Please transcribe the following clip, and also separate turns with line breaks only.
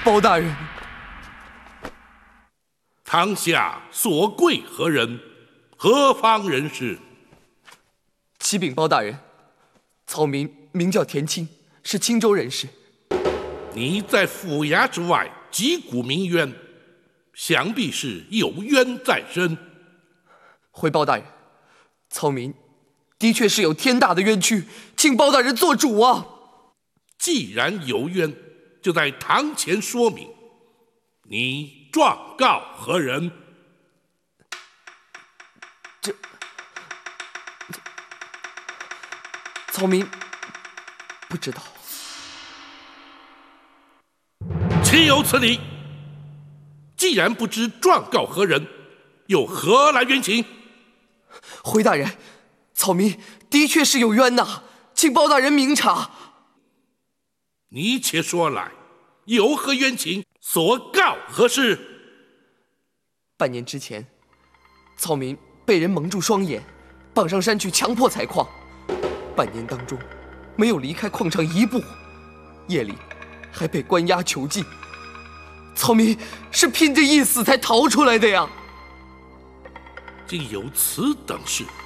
包大人，
堂下所贵何人？何方人士？
启禀包大人，草民名叫田青，是青州人士。
你在府衙之外击鼓鸣冤，想必是有冤在身。
回包大人，草民的确是有天大的冤屈，请包大人做主啊！
既然有冤，就在堂前说明。你状告何人？
草民不知道。
岂有此理！既然不知状告何人，又何来冤情？
回大人，草民的确是有冤呐，请包大人明察。
你且说来，有何冤情？所告何事？
半年之前，草民被人蒙住双眼，绑上山去强迫采矿。半年当中，没有离开矿场一步，夜里还被关押囚禁。草民是拼着一死才逃出来的呀！
竟有此等事！